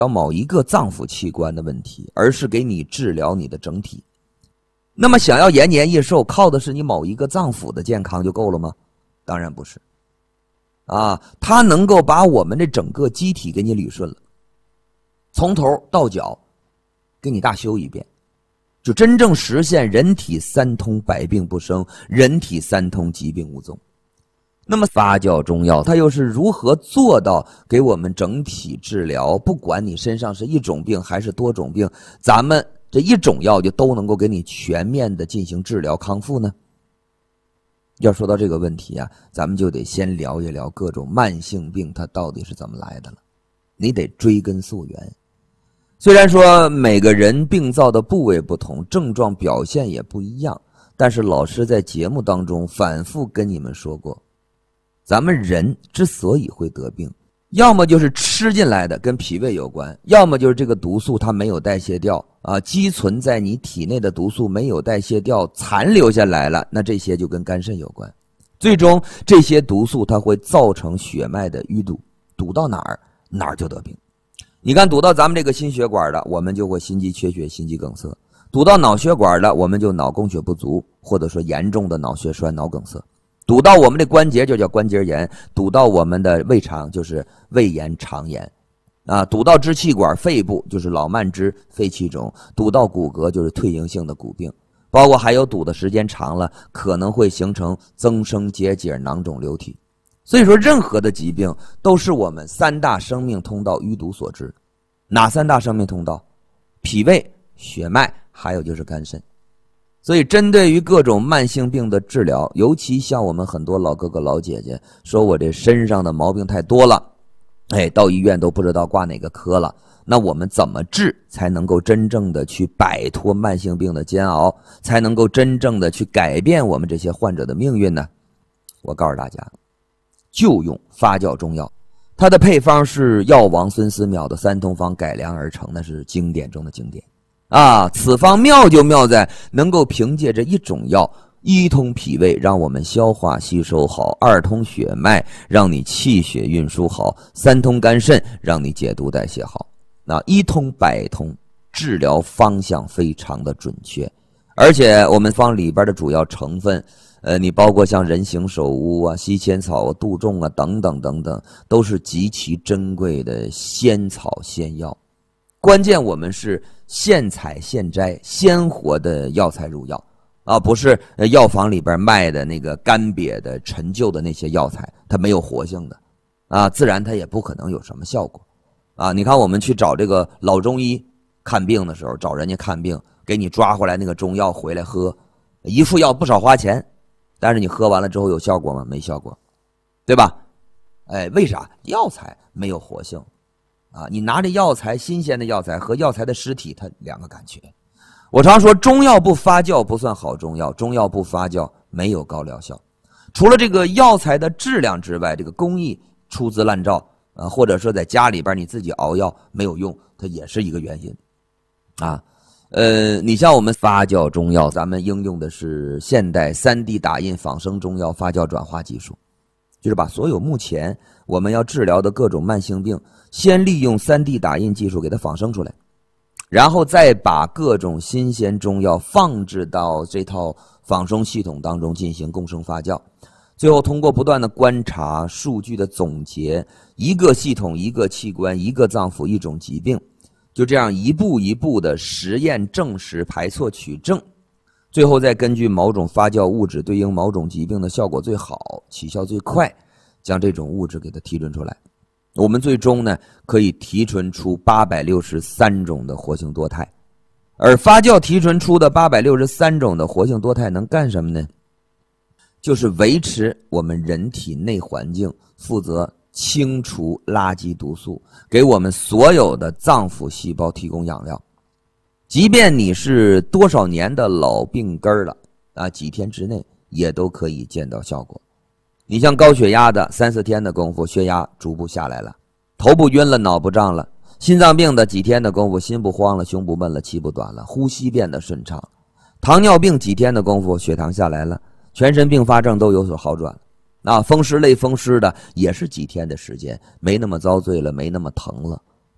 某一个脏腑器官的问题，而是给你治疗你的整体。那么想要延年益寿，靠的是你某一个脏腑的健康就够了吗？当然不是。它能够把我们这整个机体给你捋顺了，从头到脚给你大修一遍，就真正实现人体三通百病不生，人体三通疾病无踪。那么发酵中药它又是如何做到给我们整体治疗，不管你身上是一种病还是多种病，咱们这一种药就都能够给你全面的进行治疗康复呢？要说到这个问题啊，咱们就得先聊一聊各种慢性病它到底是怎么来的了。你得追根溯源。虽然说每个人病灶的部位不同，症状表现也不一样，但是老师在节目当中反复跟你们说过，咱们人之所以会得病，要么就是吃进来的跟脾胃有关，要么就是这个毒素它没有代谢掉积存在你体内的毒素没有代谢掉，残留下来了，那这些就跟肝肾有关。最终这些毒素它会造成血脉的淤堵，堵到哪儿就得病。你看堵到咱们这个心血管的，我们就会心肌缺血、心肌梗塞；堵到脑血管的，我们就脑供血不足，或者说严重的脑血栓、脑梗塞；堵到我们的关节就叫关节炎，堵到我们的胃肠就是胃炎、肠炎。堵到支气管、肺部就是老慢支、肺气肿；堵到骨骼就是退行性的骨病，包括还有堵的时间长了，可能会形成增生结节、囊肿瘤体。所以说任何的疾病都是我们三大生命通道淤堵所致。哪三大生命通道？脾胃、血脉，还有就是肝肾。所以针对于各种慢性病的治疗，尤其像我们很多老哥哥老姐姐说我这身上的毛病太多了，到医院都不知道挂哪个科了，那我们怎么治才能够真正的去摆脱慢性病的煎熬，才能够真正的去改变我们这些患者的命运呢？我告诉大家，就用发酵中药，它的配方是药王孙思邈的三通方改良而成，那是经典中的经典此方妙就妙在能够凭借着一种药，一通脾胃让我们消化吸收好，二通血脉让你气血运输好，三通肝肾让你解毒代谢好。一通百通，治疗方向非常的准确。而且我们方里边的主要成分你包括像人形首乌西千草杜仲等等等等，都是极其珍贵的仙草仙药。关键我们是现采现摘鲜活的药材入药不是药房里边卖的那个干瘪的陈旧的那些药材，它没有活性的自然它也不可能有什么效果你看我们去找这个老中医看病的时候，找人家看病，给你抓回来那个中药回来喝，一副药不少花钱，但是你喝完了之后有效果吗？没效果，对吧？为啥？药材没有活性你拿着药材，新鲜的药材和药材的尸体它两个感觉。我常说中药不发酵不算好中药，中药不发酵没有高疗效。除了这个药材的质量之外，这个工艺粗制滥造或者说在家里边你自己熬药没有用，它也是一个原因你像我们发酵中药，咱们应用的是现代 3D 打印仿生中药发酵转化技术，就是把所有目前我们要治疗的各种慢性病，先利用 3D 打印技术给它仿生出来，然后再把各种新鲜中药放置到这套仿生系统当中进行共生发酵，最后通过不断的观察数据的总结，一个系统一个器官一个脏腑一种疾病，就这样一步一步的实验证实排错取证，最后再根据某种发酵物质对应某种疾病的效果最好起效最快，将这种物质给它提纯出来。我们最终呢可以提纯出863种的活性多肽，而发酵提纯出的863种的活性多肽能干什么呢？就是维持我们人体内环境，负责清除垃圾毒素，给我们所有的脏腑细胞提供养料。即便你是多少年的老病根了几天之内也都可以见到效果。你像高血压的3-4天的功夫，血压逐步下来了，头不晕了，脑不胀了；心脏病的几天的功夫，心不慌了，胸不闷了，气不短了，呼吸变得顺畅；糖尿病几天的功夫，血糖下来了，全身并发症都有所好转风湿类风湿的也是几天的时间，没那么遭罪了，没那么疼了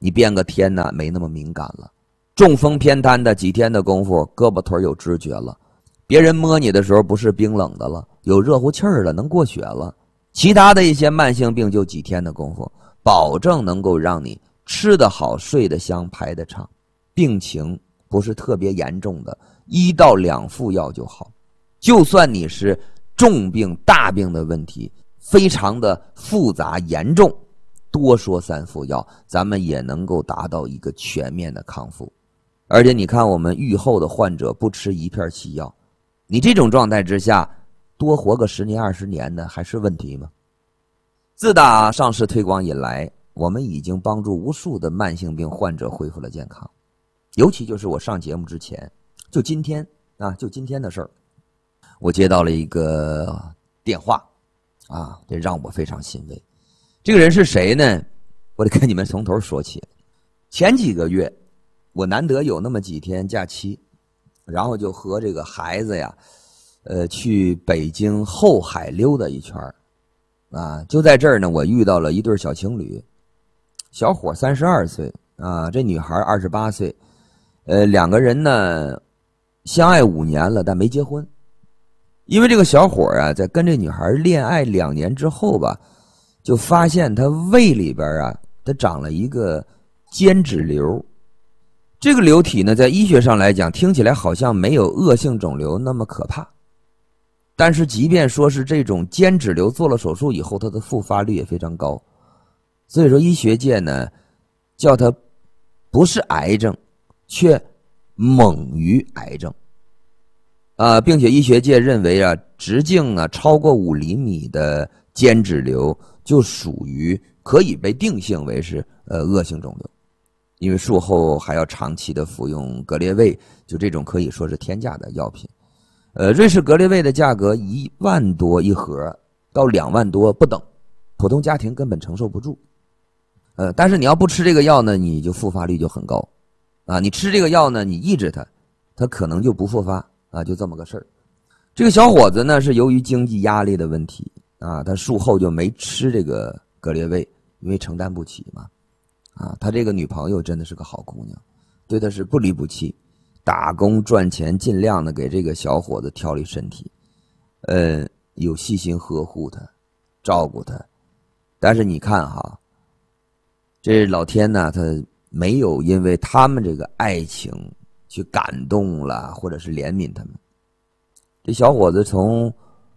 你变个天呢，没那么敏感了。中风偏瘫的几天的功夫，胳膊腿有知觉了，别人摸你的时候不是冰冷的了，有热乎气儿了，能过血了。其他的一些慢性病就几天的功夫，保证能够让你吃得好、睡得香、排得畅，病情不是特别严重的，1到2副药就好。就算你是重病、大病的问题，非常的复杂严重，多说3副药，咱们也能够达到一个全面的康复。而且你看，我们愈后的患者不吃一片西药，你这种状态之下，多活个10年20年的还是问题吗？自打上市推广以来，我们已经帮助无数的慢性病患者恢复了健康。尤其就是我上节目之前，就今天的事儿，我接到了一个电话啊，这让我非常欣慰。这个人是谁呢？我得跟你们从头说起。前几个月我难得有那么几天假期，然后就和这个孩子呀去北京后海溜达一圈啊。就在这儿呢，我遇到了一对小情侣，小伙32岁啊，这女孩28岁，两个人呢相爱5年了，但没结婚。因为这个小伙啊，在跟这女孩恋爱2年之后吧，就发现他胃里边啊，他长了一个间质瘤。这个瘤体呢，在医学上来讲，听起来好像没有恶性肿瘤那么可怕。但是即便说是这种间质瘤，做了手术以后，它的复发率也非常高。所以说医学界呢，叫它不是癌症，却猛于癌症。并且医学界认为啊，直径呢超过5厘米的间质瘤就属于可以被定性为是恶性肿瘤，因为术后还要长期的服用格列卫，就这种可以说是天价的药品。瑞士格列卫的价格1万多一盒到2万多不等，普通家庭根本承受不住。但是你要不吃这个药呢，你就复发率就很高啊。你吃这个药呢，你抑制它，它可能就不复发。就这么个事儿。这个小伙子呢，是由于经济压力的问题啊，他术后就没吃这个格列卫，因为承担不起嘛。他这个女朋友真的是个好姑娘，对他是不离不弃，打工赚钱，尽量的给这个小伙子调理身体，有细心呵护他，照顾他。但是你看哈，这老天呢，他没有因为他们这个爱情去感动了，或者是怜悯他们。这小伙子从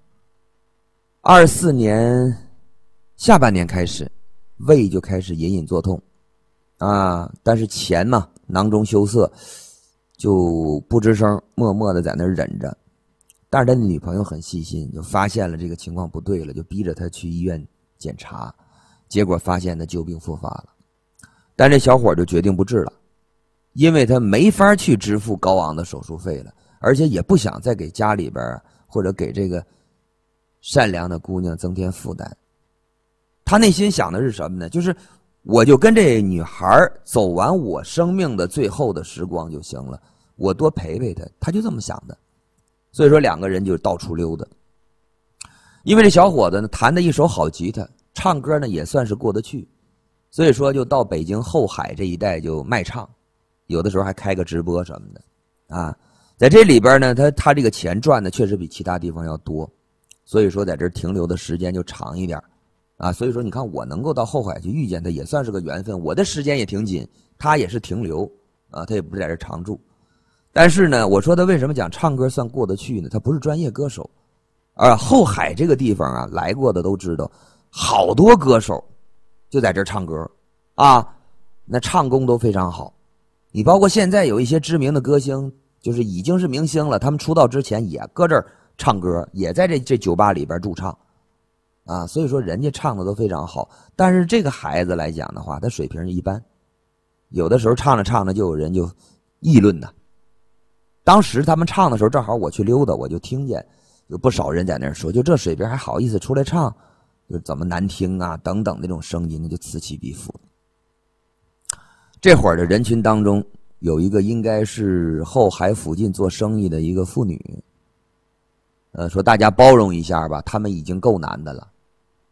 24年下半年开始，胃就开始隐隐作痛但是钱嘛，囊中羞涩，就不吱声，默默的在那儿忍着。但是他的女朋友很细心，就发现了这个情况不对了，就逼着他去医院检查，结果发现他旧病复发了。但这小伙就决定不治了，因为他没法去支付高昂的手术费了，而且也不想再给家里边或者给这个善良的姑娘增添负担。他内心想的是什么呢？就是我就跟这女孩走完我生命的最后的时光就行了，我多陪陪她，他就这么想的。所以说两个人就到处溜达。因为这小伙子呢弹的一手好吉他，唱歌呢也算是过得去，所以说就到北京后海这一带就卖唱，有的时候还开个直播什么的在这里边呢，他这个钱赚的确实比其他地方要多，所以说在这停留的时间就长一点所以说你看我能够到后海去遇见他，也算是个缘分。我的时间也挺紧，他也是停留他也不是在这常住。但是呢，我说他为什么讲唱歌算过得去呢？他不是专业歌手，后海这个地方来过的都知道，好多歌手就在这唱歌那唱功都非常好。你包括现在有一些知名的歌星，就是已经是明星了，他们出道之前也搁这儿唱歌，也在这酒吧里边驻唱所以说人家唱的都非常好。但是这个孩子来讲的话，他水平一般，有的时候唱着唱着就有人就议论他。当时他们唱的时候，正好我去溜达，我就听见有不少人在那儿说，就这水平还好意思出来唱，就怎么难听等等那种声音就此起彼伏。这会儿的人群当中有一个应该是后海附近做生意的一个妇女，说大家包容一下吧，他们已经够难的了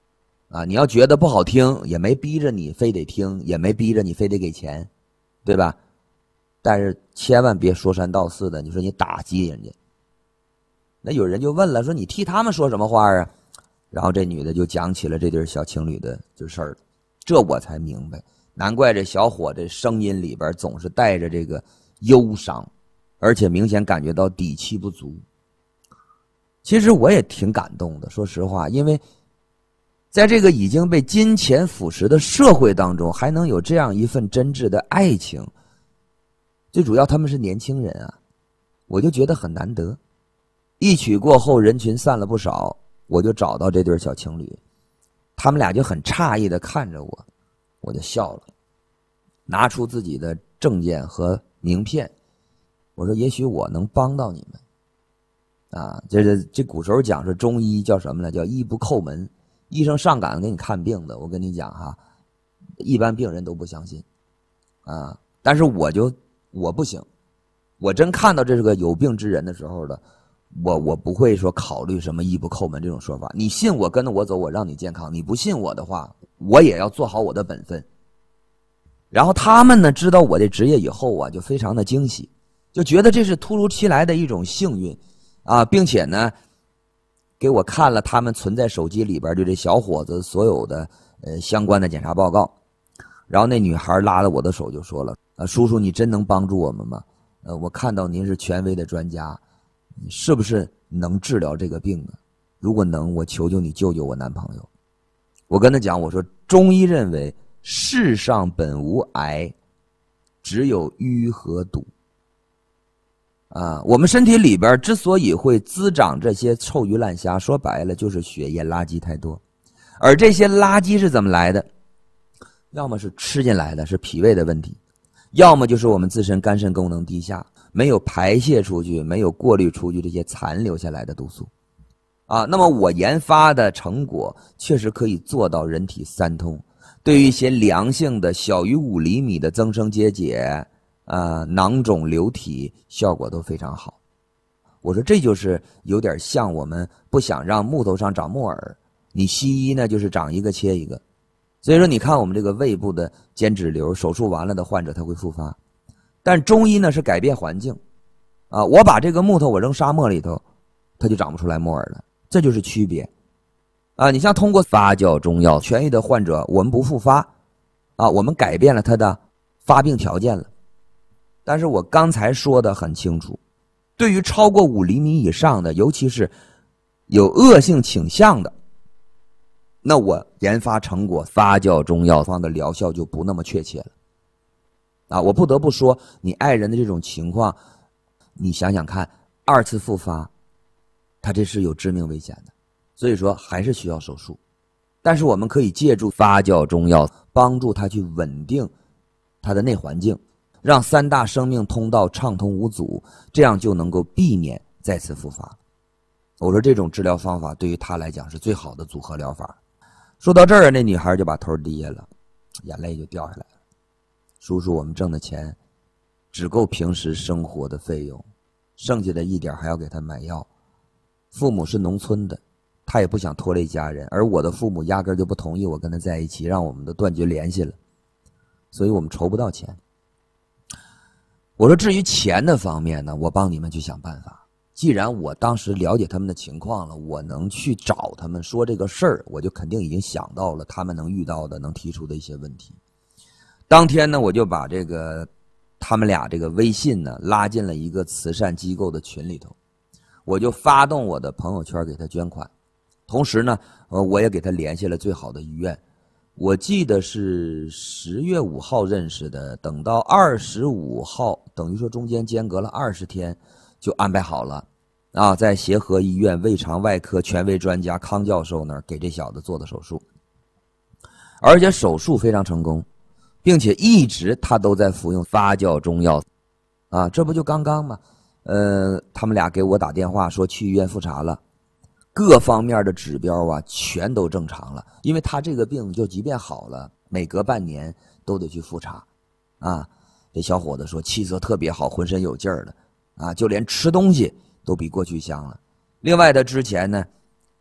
啊，你要觉得不好听，也没逼着你非得听，也没逼着你非得给钱，对吧？但是千万别说三道四的，你说你打击人家。那有人就问了，说你替他们说什么话啊？然后这女的就讲起了这对小情侣的这事儿，这我才明白，难怪这小伙这声音里边总是带着这个忧伤，而且明显感觉到底气不足。其实我也挺感动的，说实话，因为在这个已经被金钱腐蚀的社会当中，还能有这样一份真挚的爱情，最主要他们是年轻人啊，我就觉得很难得。一曲过后，人群散了不少，我就找到这对小情侣，他们俩就很诧异的看着我，我就笑了，拿出自己的证件和名片，我说也许我能帮到你们。啊，这古时候讲是中医叫什么呢？叫医不叩门，医生上赶给你看病的。我跟你讲哈，一般病人都不相信，啊，但是我不行，我真看到这是个有病之人的时候的，我不会说考虑什么医不叩门这种说法。你信我，跟着我走，我让你健康；你不信我的话，我也要做好我的本分。然后他们呢，知道我的职业以后啊，就非常的惊喜，就觉得这是突如其来的一种幸运。啊，并且呢，给我看了他们存在手机里边就这小伙子所有的相关的检查报告，然后那女孩拉了我的手就说了：“叔叔，你真能帮助我们吗？我看到您是权威的专家，你是不是能治疗这个病呢？如果能，我求求你救救我男朋友。”我跟他讲，我说中医认为世上本无癌，只有瘀和堵。啊，我们身体里边之所以会滋长这些臭鱼烂虾，说白了就是血液垃圾太多。而这些垃圾是怎么来的？要么是吃进来的，是脾胃的问题，要么就是我们自身肝肾功能低下，没有排泄出去，没有过滤出去这些残留下来的毒素。啊，那么我研发的成果确实可以做到人体三通，对于一些良性的小于5厘米的增生结节囊肿瘤体效果都非常好。我说这就是有点像我们不想让木头上长木耳，你西医呢就是长一个切一个。所以说你看我们这个胃部的间质瘤手术完了的患者他会复发，但中医呢是改变环境啊，我把这个木头我扔沙漠里头，它就长不出来木耳了，这就是区别啊。你像通过发酵中药痊愈的患者，我们不复发啊，我们改变了他的发病条件了。但是我刚才说的很清楚，对于超过5厘米以上的，尤其是有恶性倾向的，那我研发成果发酵中药方的疗效就不那么确切了。啊，我不得不说，你爱人的这种情况，你想想看，2次复发，他这是有致命危险的，所以说还是需要手术。但是我们可以借助发酵中药帮助他去稳定他的内环境，让3大生命通道畅通无阻，这样就能够避免再次复发。我说这种治疗方法对于他来讲是最好的组合疗法。说到这儿，那女孩就把头低下了，眼泪就掉下来了。叔叔，我们挣的钱只够平时生活的费用，剩下的一点还要给他买药。父母是农村的，他也不想拖累家人，而我的父母压根就不同意我跟他在一起，让我们的断绝联系了，所以我们筹不到钱。我说至于钱的方面呢，我帮你们去想办法。既然我当时了解他们的情况了，我能去找他们说这个事儿，我就肯定已经想到了他们能遇到的能提出的一些问题。当天呢，我就把他们俩这个微信呢拉进了一个慈善机构的群里头，我就发动我的朋友圈给他捐款，同时呢我也给他联系了最好的医院。我记得是10月5号认识的，等到25号，等于说中间间隔了20天，就安排好了啊，在协和医院胃肠外科权威专家康教授那儿给这小子做的手术，而且手术非常成功，并且一直他都在服用发酵中药啊，这不就刚刚吗？他们俩给我打电话说去医院复查了，各方面的指标啊全都正常了，因为他这个病就即便好了，每隔半年都得去复查啊。这小伙子说气色特别好，浑身有劲儿的啊，就连吃东西都比过去香了。另外他之前呢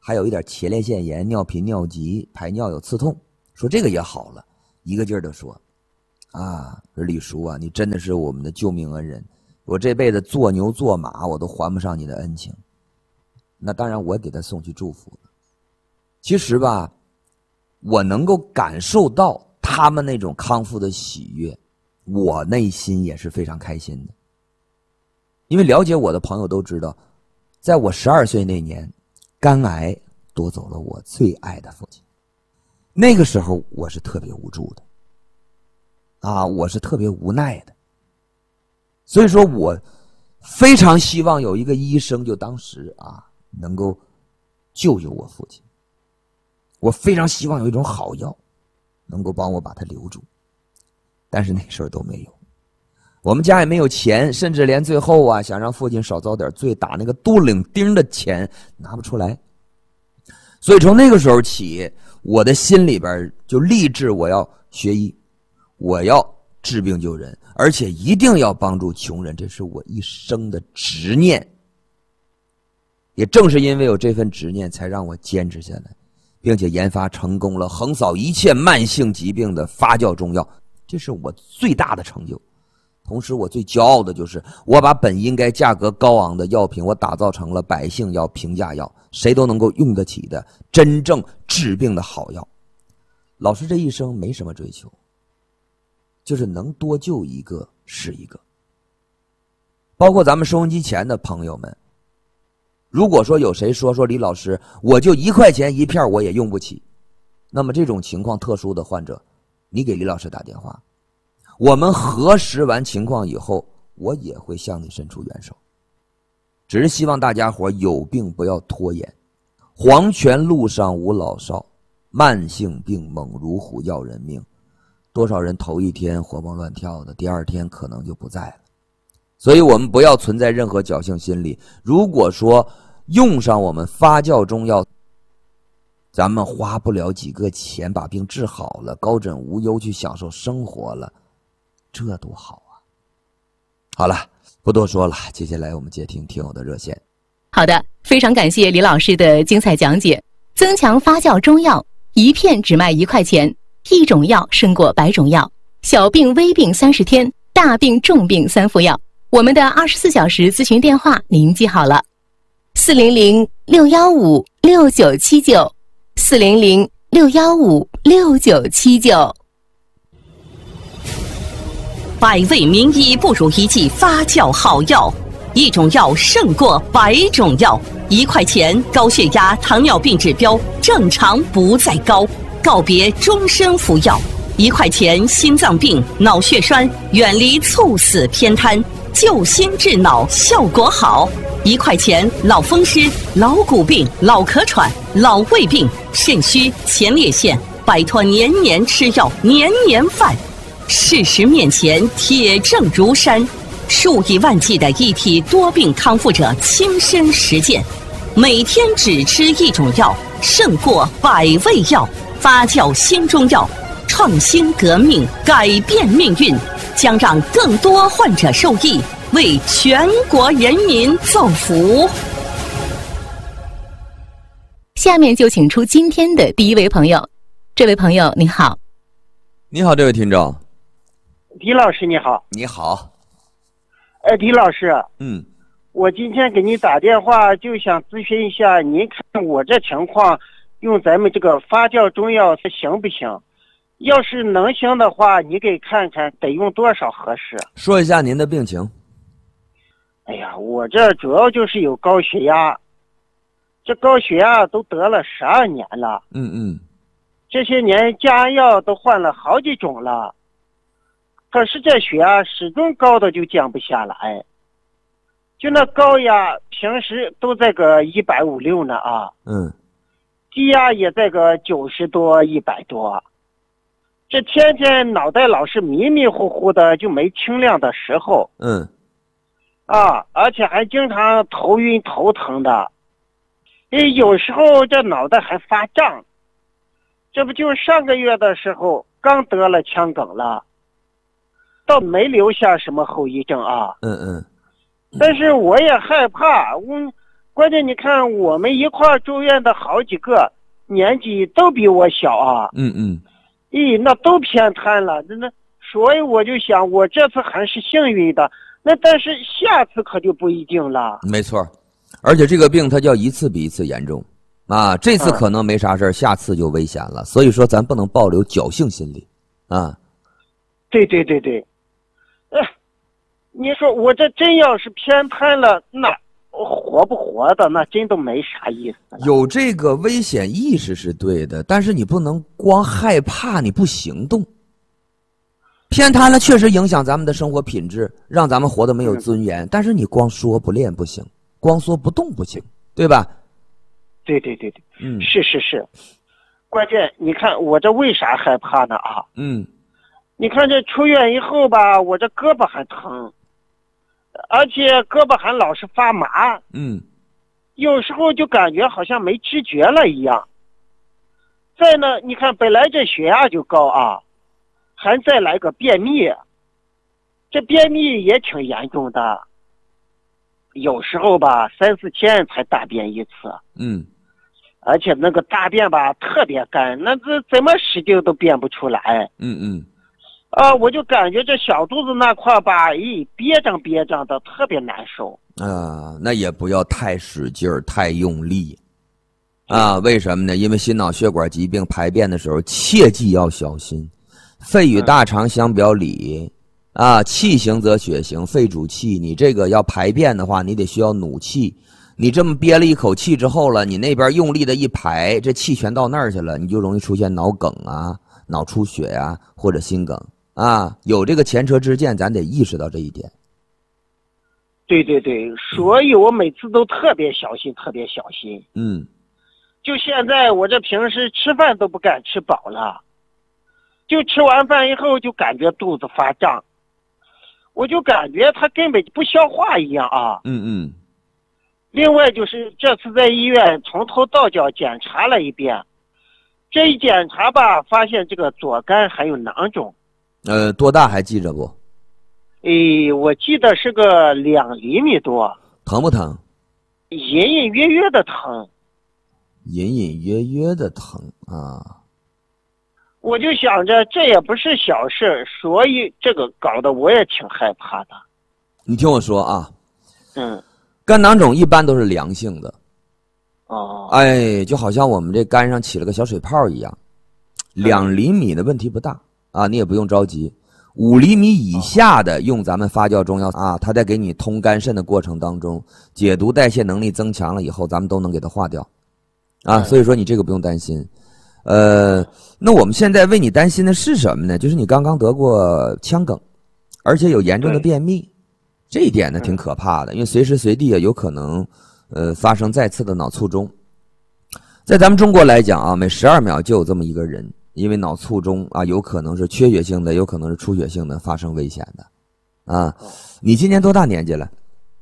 还有一点前列腺炎、尿频、尿急、排尿有刺痛，说这个也好了，一个劲儿的说说李叔啊，你真的是我们的救命恩人，我这辈子做牛做马我都还不上你的恩情。那当然我也给他送去祝福了。其实吧，我能够感受到他们那种康复的喜悦，我内心也是非常开心的。因为了解我的朋友都知道，在我12岁那年，肝癌夺走了我最爱的父亲。那个时候我是特别无助的我是特别无奈的。所以说我非常希望有一个医生，就当时能够救我父亲。我非常希望有一种好药能够帮我把他留住，但是那时候都没有。我们家也没有钱，甚至连最后想让父亲少遭点罪，打那个镀领钉的钱拿不出来。所以从那个时候起，我的心里边就立志我要学医，我要治病救人，而且一定要帮助穷人，这是我一生的执念。也正是因为有这份执念，才让我坚持下来，并且研发成功了横扫一切慢性疾病的发酵中药，这是我最大的成就。同时我最骄傲的就是我把本应该价格高昂的药品，我打造成了百姓药、平价药，谁都能够用得起的真正治病的好药。老师这一生没什么追求，就是能多救一个是一个。包括咱们收音机前的朋友们，如果说有谁说李老师我就1块钱一片我也用不起，那么这种情况特殊的患者，你给李老师打电话，我们核实完情况以后，我也会向你伸出援手。只是希望大家伙有病不要拖延。黄泉路上无老少，慢性病猛如虎要人命。多少人头一天活蹦乱跳的，第二天可能就不在了。所以我们不要存在任何侥幸心理。如果说用上我们发酵中药，咱们花不了几个钱把病治好了，高枕无忧去享受生活了，这多好啊。好了，不多说了，接下来我们接听听友的热线。 好的，非常感谢李老师的精彩讲解。增强发酵中药，一片只卖1块钱，一种药胜过100种药。小病微病30天，大病重病3副药。我们的24小时咨询电话您记好了，400-615-6979，400-615-6979。 百味名医不如一剂发酵好药，一种药胜过100种药。1块钱，高血压、糖尿病指标正常不再高，告别终身服药。1块钱，心脏病、脑血栓远离猝死偏瘫，救心治脑效果好。1块钱，老风湿、老骨病、老咳喘、老胃病、肾虚、前列腺，摆脱年年吃药、年年犯。事实面前，铁证如山，数以万计的一体多病康复者亲身实践，每天只吃一种药，胜过100味药。发酵新中药，创新革命，改变命运，将让更多患者受益，为全国人民造福。 下面就请出今天的第一位朋友。这位朋友您好。 你好，这位听众。 李老师你好。 你好。 李老师，我今天给你打电话就想咨询一下，您看我这情况用咱们这个发酵中药行不行？要是能行的话，你给看看得用多少合适？ 说一下您的病情。 哎呀，我这主要就是有高血压，这高血压都得了12年了。这些年降压药都换了好几种了，可是这血压始终高的就降不下来。就那高压平时都在个150呢低压也在个90多100多。这天天脑袋老是迷迷糊糊的，就没清亮的时候。而且还经常头晕头疼的。有时候这脑袋还发胀。这不就上个月的时候刚得了腔梗了，倒没留下什么后遗症但是我也害怕， 关键你看我们一块住院的好几个年纪都比我小啊。那都偏瘫了，真的。所以我就想，我这次还是幸运的，那但是下次可就不一定了。 没错，而且这个病它叫一次比一次严重啊，这次可能没啥事儿，下次就危险了。所以说咱不能抱留侥幸心理啊。 对，你说我这真要是偏瘫了，那活不活的那真都没啥意思了。 有这个危险意识是对的，但是你不能光害怕你不行动。偏瘫了确实影响咱们的生活品质，让咱们活得没有尊严，但是你光说不练不行，光说不动不行，对吧？ 对，是。关键你看我这为啥害怕呢啊？你看这出院以后吧，我这胳膊还疼，而且胳膊还老是发麻。有时候就感觉好像没知觉了一样。再呢，你看本来这血压就高啊，还再来个便秘，这便秘也挺严重的，有时候吧3-4天才大便一次。而且那个大便吧特别干，那这怎么使劲都便不出来。我就感觉这小肚子那块吧，憋胀的，特别难受。 那也不要太使劲儿，太用力啊。为什么呢？因为心脑血管疾病排便的时候切记要小心。肺与大肠相表里啊，气行则血行，肺主气，你这个要排便的话，你得需要努气。你这么憋了一口气之后了，你那边用力的一排，这气全到那儿去了，你就容易出现脑梗啊、脑出血啊，或者心梗啊。有这个前车之鉴，咱得意识到这一点。 对，所以我每次都特别小心。就现在我这平时吃饭都不敢吃饱了，就吃完饭以后就感觉肚子发胀，我就感觉它根本不消化一样啊。另外就是这次在医院从头到脚检查了一遍，这一检查吧，发现这个左肝还有囊肿。 多大还记着不？ 我记得是个2厘米多。 疼不疼？ 隐隐约约的疼。 隐隐约约的疼啊。 我就想着这也不是小事，所以这个搞得我也挺害怕的。 你听我说啊。肝囊肿一般都是良性的。就好像我们这肝上起了个小水泡一样。2厘米的问题不大啊，你也不用着急。5厘米以下的，用咱们发酵中药啊，它在给你通肝肾的过程当中，解毒代谢能力增强了以后，咱们都能给它化掉啊。所以说你这个不用担心。那我们现在为你担心的是什么呢？就是你刚刚得过腔梗，而且有严重的便秘，这一点呢挺可怕的，因为随时随地啊有可能发生再次的脑卒中。在咱们中国来讲啊，每12秒就有这么一个人因为脑卒中啊，有可能是缺血性的，有可能是出血性的发生危险的啊。你今年多大年纪了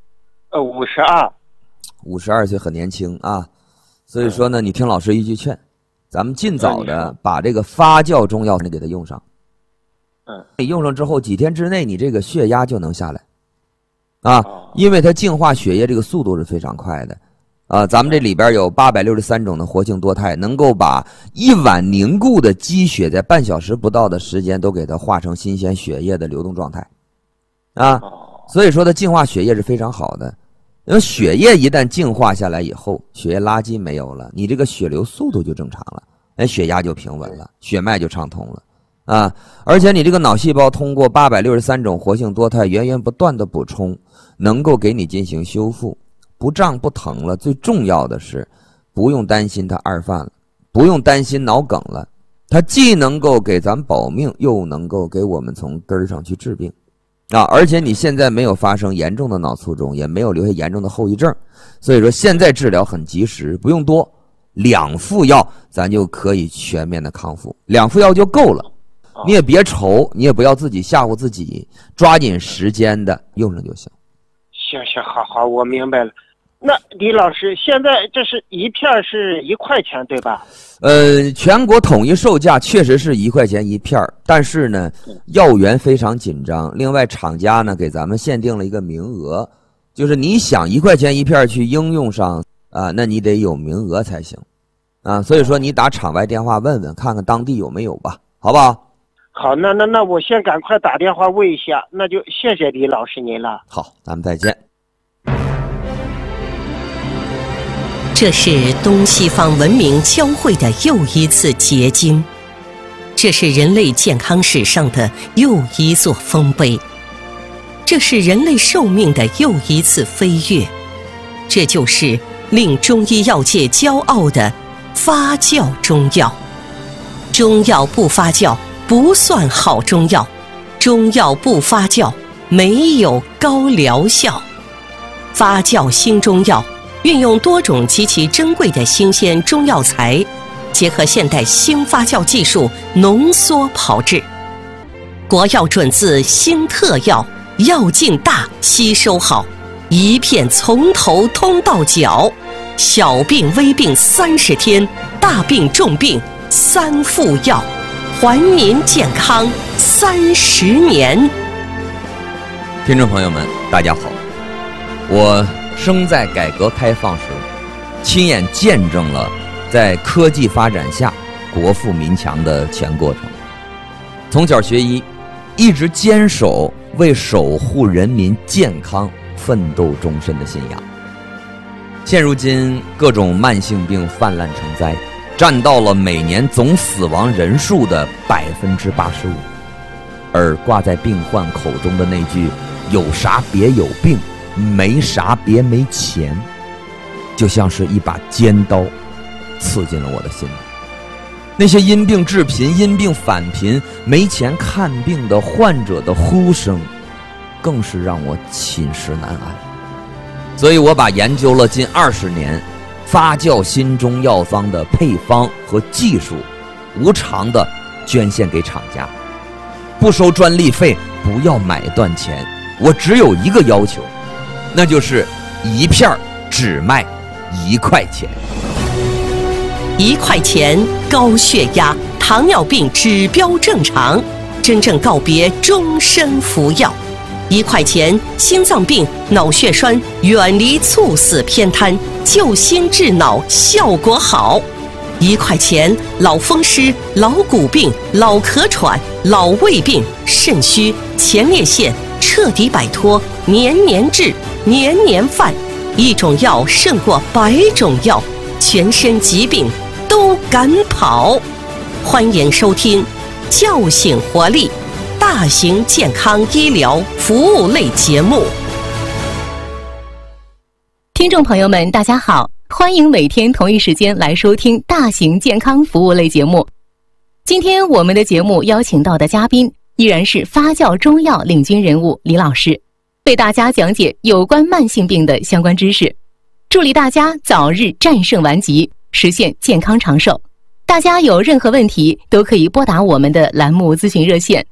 ？52。 52岁很年轻啊。所以说呢，你听老师一句劝，咱们尽早的把这个发酵中药给它用上。你用上之后几天之内，你这个血压就能下来啊，因为它净化血液这个速度是非常快的啊。咱们这里边有863种的活性多肽，能够把一碗凝固的积血在半小时不到的时间都给它化成新鲜血液的流动状态啊。所以说它净化血液是非常好的。因为血液一旦净化下来以后，血液垃圾没有了，你这个血流速度就正常了，血压就平稳了，血脉就畅通了啊。而且你这个脑细胞通过863种活性多肽源源不断的补充，能够给你进行修复，不胀不疼了。最重要的是不用担心它二犯了，不用担心脑梗了，它既能够给咱保命，又能够给我们从根儿上去治病啊。而且你现在没有发生严重的脑卒中，也没有留下严重的后遗症，所以说现在治疗很及时，不用多，2副药咱就可以全面的康复，2副药就够了。你也别愁，你也不要自己吓唬自己，抓紧时间的用上就行。 行，好，我明白了。那李老师，现在这是一片是1块钱对吧？ 全国统一售价确实是1块钱一片，但是呢，药源非常紧张。另外，厂家呢给咱们限定了一个名额就是你想1块钱一片去应用上啊，那你得有名额才行啊。所以说你打场外电话问问，看看当地有没有吧，好不好？ 好，那我先赶快打电话问一下，那就谢谢李老师您了。 好，咱们再见。 这是东西方文明交汇的又一次结晶，这是人类健康史上的又一座丰碑，这是人类寿命的又一次飞跃，这就是令中医药界骄傲的发酵中药。中药不发酵不算好中药，中药不发酵没有高疗效。发酵新中药运用多种极其珍贵的新鲜中药材，结合现代新发酵技术浓缩炮制，国药准字新特药，药劲大，吸收好，一片从头通到脚，小病微病30天，大病重病3副药，还您健康30年。 听众朋友们，大家好，我生在改革开放时，亲眼见证了在科技发展下国富民强的全过程。从小学医，一直坚守为守护人民健康奋斗终身的信仰。现如今各种慢性病泛滥成灾，占到了每年总死亡人数的85%，而挂在病患口中的那句有啥别有病，没啥别没钱，就像是一把尖刀刺进了我的心里。那些因病致贫、因病返贫、没钱看病的患者的呼声，更是让我寝食难安。所以我把研究了近20年发酵新中药方的配方和技术无偿的捐献给厂家，不收专利费，不要买断钱。我只有一个要求，那就是一片只卖1块钱。 1块钱，高血压、糖尿病指标正常，真正告别终身服药。1块钱，心脏病、脑血栓远离猝死偏瘫，救心治脑效果好。1块钱，老风湿、老骨病、老咳喘、老胃病、肾虚、前列腺彻底摆脱，年年治，年年犯。一种药胜过100种药，全身疾病都敢跑。欢迎收听叫醒活力大型健康医疗服务类节目。 听众朋友们大家好，欢迎每天同一时间来收听大型健康服务类节目。今天我们的节目邀请到的嘉宾依然是发酵中药领军人物李老师，为大家讲解有关慢性病的相关知识，助力大家早日战胜顽疾，实现健康长寿。大家有任何问题都可以拨打我们的栏目咨询热线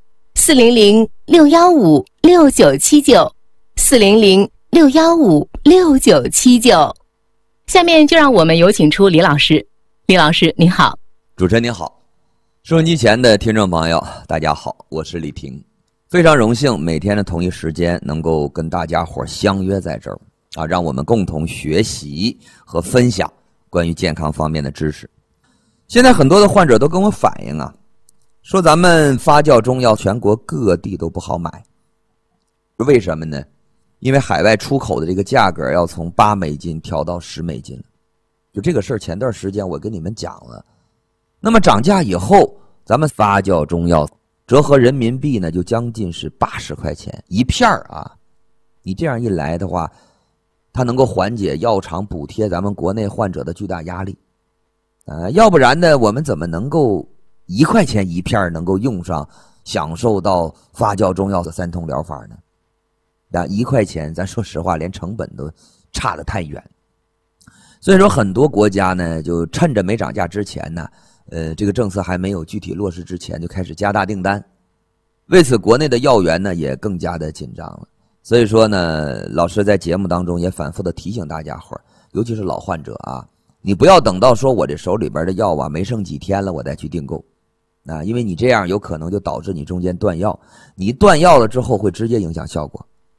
400-615-6979 400-615-6979。下面就让我们有请出李老师。李老师您好。 主持人您好，收音机前的听众朋友大家好，我是李平，非常荣幸每天的同一时间能够跟大家伙相约在这儿啊，让我们共同学习和分享关于健康方面的知识。现在很多的患者都跟我反映啊，说咱们发酵中药全国各地都不好买，为什么呢？因为海外出口的这个价格要从$8调到$10了，就这个事儿前段时间我跟你们讲了。那么涨价以后，咱们发酵中药折合人民币呢，就将近是80块钱一片啊。你这样一来的话，它能够缓解药厂补贴咱们国内患者的巨大压力。要不然呢，我们怎么能够1块钱一片能够用上，享受到发酵中药的3通疗法呢？1块钱，咱说实话，连成本都差得太远。所以说，很多国家呢，就趁着没涨价之前呢，这个政策还没有具体落实之前，就开始加大订单。为此，国内的药源呢也更加的紧张了。所以说呢，老师在节目当中也反复的提醒大家伙儿，尤其是老患者啊，你不要等到说我这手里边的药啊没剩几天了，我再去订购。因为你这样有可能就导致你中间断药，你断药了之后会直接影响效果。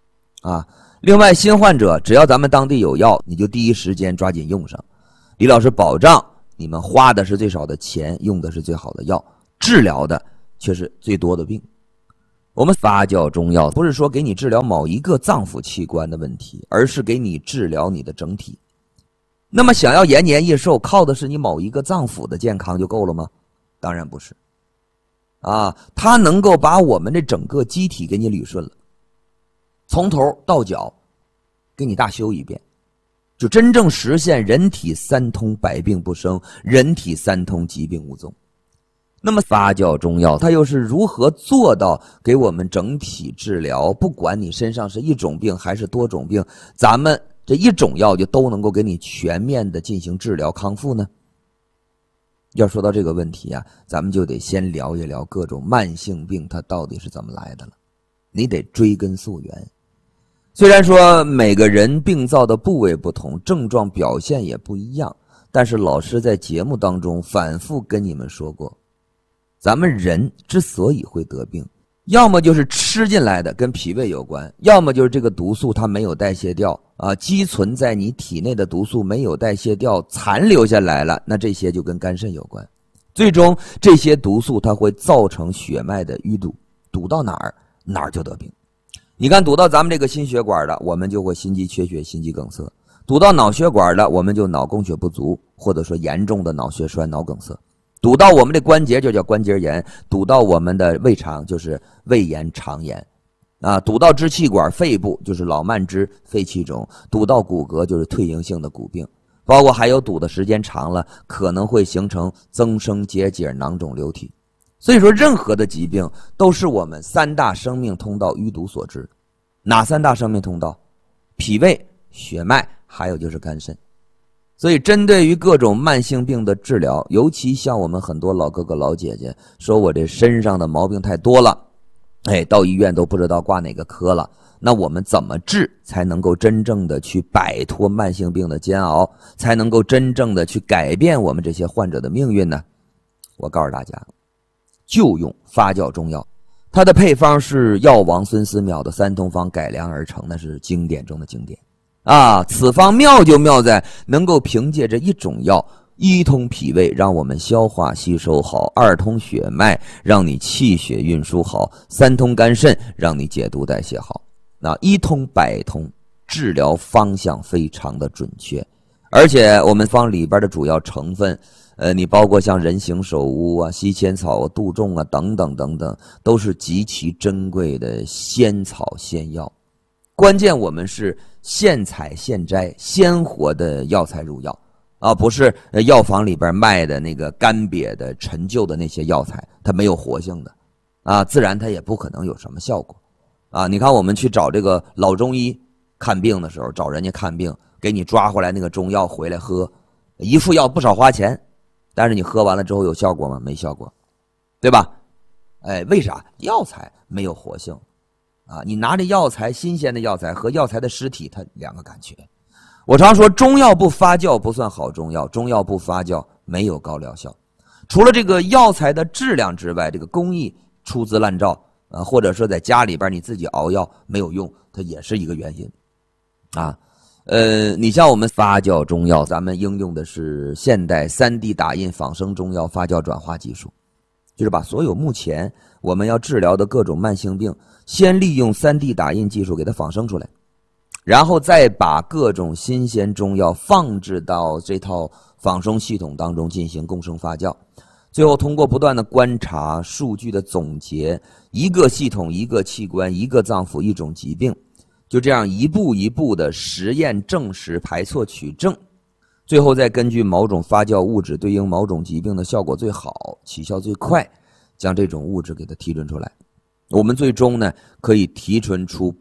啊。另外，新患者只要咱们当地有药，你就第一时间抓紧用上。李老师保障你们花的是最少的钱，用的是最好的药，治疗的却是最多的病。我们发酵中药不是说给你治疗某一个脏腑器官的问题，而是给你治疗你的整体。那么想要延年益寿，靠的是你某一个脏腑的健康就够了吗？当然不是啊，它能够把我们这整个机体给你捋顺了，从头到脚给你大修一遍，就真正实现人体三通，百病不生，人体三通，疾病无踪。那么发酵中药它又是如何做到给我们整体治疗，不管你身上是一种病还是多种病，咱们这一种药就都能够给你全面的进行治疗康复呢？要说到这个问题啊，咱们就得先聊一聊各种慢性病它到底是怎么来的了，你得追根溯源。虽然说每个人病灶的部位不同，症状表现也不一样，但是老师在节目当中反复跟你们说过，咱们人之所以会得病，要么就是吃进来的跟脾胃有关，要么就是这个毒素它没有代谢掉啊，积存在你体内的毒素没有代谢掉，残留下来了，那这些就跟肝肾有关。最终这些毒素它会造成血脉的淤堵，堵到哪儿哪儿就得病。你看堵到咱们这个心血管的，我们就会心肌缺血、心肌梗塞；堵到脑血管的，我们就脑供血不足，或者说严重的脑血栓、脑梗塞。堵到我们的关节就叫关节炎，堵到我们的胃肠就是胃炎、肠炎啊，堵到支气管、肺部就是老慢支、肺气肿，堵到骨骼就是退行性的骨病，包括还有堵的时间长了可能会形成增生结节、囊肿瘤体。所以说任何的疾病都是我们三大生命通道淤堵所致。哪三大生命通道？脾胃、血脉，还有就是肝肾。所以针对于各种慢性病的治疗，尤其像我们很多老哥哥老姐姐说我这身上的毛病太多了，到医院都不知道挂哪个科了，那我们怎么治才能够真正的去摆脱慢性病的煎熬，才能够真正的去改变我们这些患者的命运呢？我告诉大家，就用发酵中药，它的配方是药王孙思邈的三通方改良而成，那是经典中的经典啊！此方妙就妙在能够凭借着一种药，一通脾胃，让我们消化吸收好；二通血脉，让你气血运输好；三通肝肾，让你解毒代谢好。那一通百通，治疗方向非常的准确。而且我们方里边的主要成分你包括像人形首乌啊、西千草啊、杜仲啊等等等等，都是极其珍贵的仙草仙药。关键我们是现采现摘，鲜活的药材入药啊，不是药房里边卖的那个干瘪的陈旧的那些药材，它没有活性的啊，自然它也不可能有什么效果啊。你看我们去找这个老中医看病的时候，找人家看病，给你抓回来那个中药回来喝，一副药不少花钱，但是你喝完了之后有效果吗？没效果，对吧？为啥？药材没有活性啊！你拿着药材，新鲜的药材和药材的尸体，它两个感觉。我常说，中药不发酵不算好中药，中药不发酵没有高疗效。除了这个药材的质量之外，这个工艺粗制滥造啊，或者说在家里边你自己熬药没有用，它也是一个原因啊。你像我们发酵中药，咱们应用的是现代 3D 打印仿生中药发酵转化技术，就是把所有目前我们要治疗的各种慢性病，先利用 3D 打印技术给它仿生出来，然后再把各种新鲜中药放置到这套仿生系统当中进行共生发酵，最后通过不断的观察、数据的总结，一个系统、一个器官、一个脏腑、一种疾病，就这样一步一步的实验证实、排错取证，最后再根据某种发酵物质对应某种疾病的效果最好、起效最快，将这种物质给它提纯出来。我们最终呢可以提纯出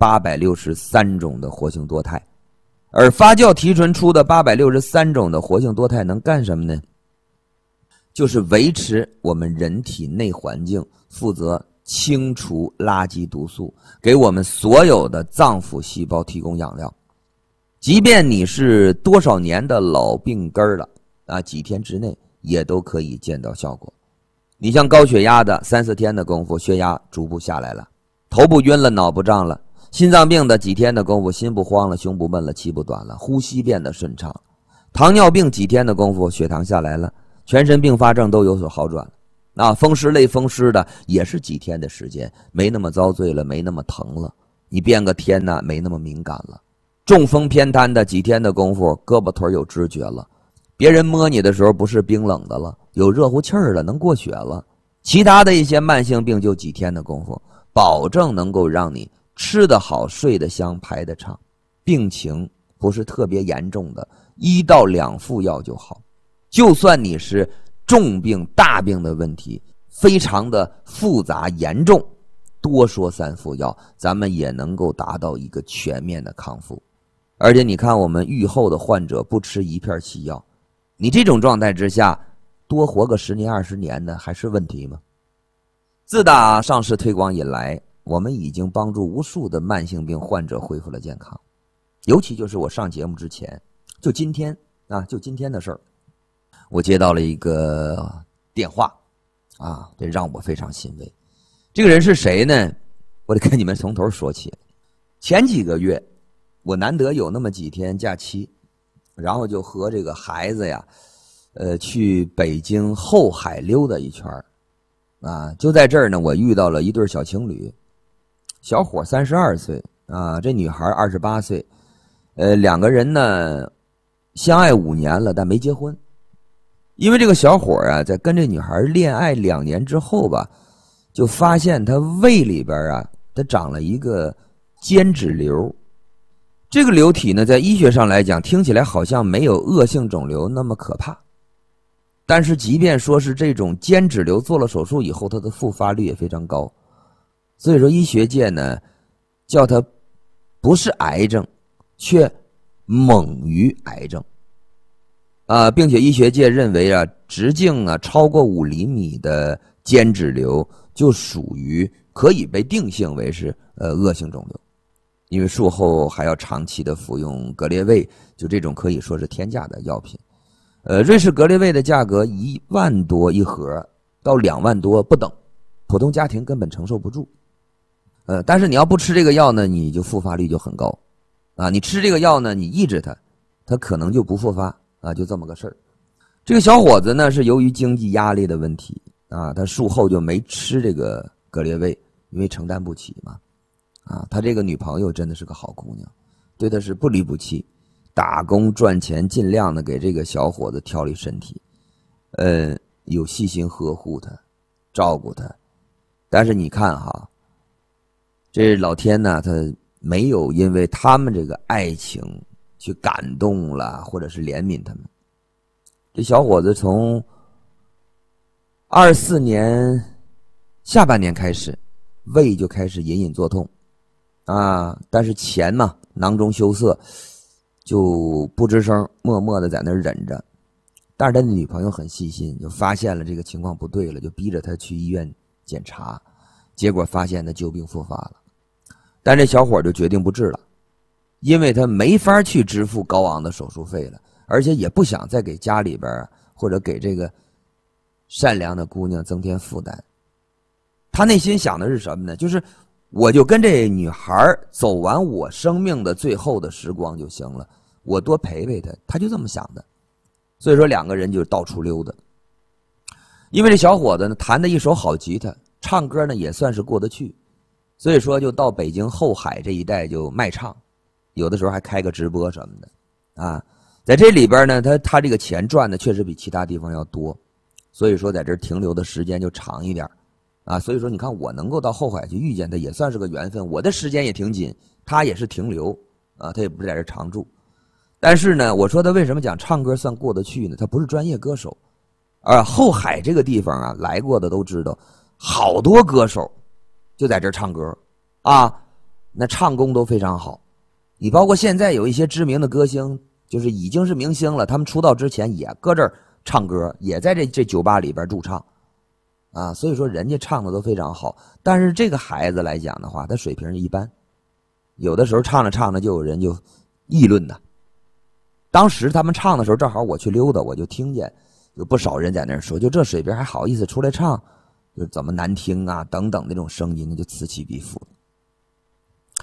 863种的活性多肽，而发酵提纯出的863种的活性多肽能干什么呢？就是维持我们人体内环境，负责清除垃圾毒素，给我们所有的脏腑细胞提供养料。即便你是多少年的老病根了啊，几天之内也都可以见到效果。你像高血压的3-4天的功夫，血压逐步下来了，头部晕了，脑部胀了， 心脏病的几天的功夫，心不慌了，胸不闷了，气不短了，呼吸变得顺畅。糖尿病几天的功夫，血糖下来了，全身并发症都有所好转了。风湿类风湿的也是几天的时间，没那么遭罪了，没那么疼了，你变个天呢，没那么敏感了。中风偏瘫的几天的功夫，胳膊腿有知觉了，别人摸你的时候不是冰冷的了，有热乎气儿了，能过血了。其他的一些慢性病就几天的功夫，保证能够让你吃得好，睡得香，排得畅，病情不是特别严重的，1到2副药就好。就算你是重病大病的问题，非常的复杂严重，多说3副药，咱们也能够达到一个全面的康复。而且你看我们愈后的患者不吃一片西药，你这种状态之下多活个10年20年的还是问题吗？自打上市推广以来，我们已经帮助无数的慢性病患者恢复了健康。尤其就是我上节目之前，就今天的事儿，我接到了一个电话这让我非常欣慰。这个人是谁呢？我得跟你们从头说起。前几个月我难得有那么几天假期，然后就和这个孩子呀去北京后海溜达一圈就在这儿呢，我遇到了一对小情侣，小伙32岁这女孩28岁，两个人呢相爱5年了，但没结婚。因为这个小伙在跟这女孩恋爱2年之后吧，就发现他胃里边他长了一个间质瘤。这个瘤体呢，在医学上来讲，听起来好像没有恶性肿瘤那么可怕。但是即便说是这种间质瘤，做了手术以后，它的复发率也非常高。所以说医学界呢叫它不是癌症，却猛于癌症并且医学界认为直径超过5厘米的间质瘤就属于可以被定性为是恶性肿瘤，因为术后还要长期的服用格列卫，就这种可以说是天价的药品。瑞士格列卫的价格1万多一盒到2万多不等，普通家庭根本承受不住。但是你要不吃这个药呢，你就复发率就很高你吃这个药呢，你抑制它可能就不复发就这么个事儿。这个小伙子呢是由于经济压力的问题他术后就没吃这个格列卫，因为承担不起嘛他这个女朋友真的是个好姑娘，对他是不离不弃，打工赚钱，尽量的给这个小伙子调理身体有细心呵护他，照顾他。但是你看这老天呢，他没有因为他们这个爱情去感动了，或者是怜悯他们。这小伙子从24年下半年开始，胃就开始隐隐作痛但是钱嘛，囊中羞涩，就不吱声，默默的在那儿忍着。但是他的女朋友很细心，就发现了这个情况不对了，就逼着他去医院检查，结果发现他旧病复发了。但这小伙就决定不治了，因为他没法去支付高昂的手术费了，而且也不想再给家里边或者给这个善良的姑娘增添负担。他内心想的是什么呢？就是我就跟这女孩走完我生命的最后的时光就行了，我多陪陪她，他就这么想的。所以说两个人就到处溜达。因为这小伙子呢弹的一手好吉他，唱歌呢也算是过得去，所以说就到北京后海这一带就卖唱，有的时候还开个直播什么的在这里边呢他这个钱赚的确实比其他地方要多，所以说在这儿停留的时间就长一点所以说你看我能够到后海去遇见他也算是个缘分，我的时间也挺紧，他也是停留他也不是在这常住。但是呢我说他为什么讲唱歌算过得去呢？他不是专业歌手，后海这个地方来过的都知道，好多歌手就在这儿唱歌那唱功都非常好。你包括现在有一些知名的歌星，就是已经是明星了，他们出道之前也搁这儿唱歌，也在这酒吧里边驻唱所以说人家唱的都非常好。但是这个孩子来讲的话，他水平一般，有的时候唱着唱着就有人就议论他。当时他们唱的时候正好我去溜达，我就听见有不少人在那儿说，就这水平还好意思出来唱，就怎么难听等等那种声音就此起彼伏。